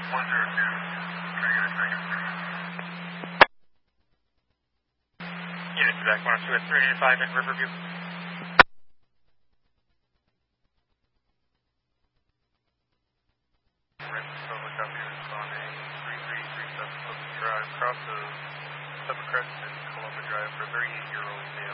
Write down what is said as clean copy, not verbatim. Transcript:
102. Can I get a second? Unit back 102 at 385 in Riverview. Rensselaer copy responding 3337 Pleasant Drive, cross of Summit Crest and Columbia Drive for 38-year-old male.